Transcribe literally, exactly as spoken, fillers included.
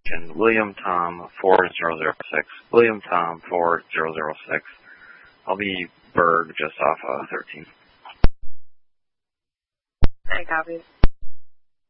William Tom four zero zero six. William Tom four zero zero six. I'll be Berg just off uh, thirteen. I copy.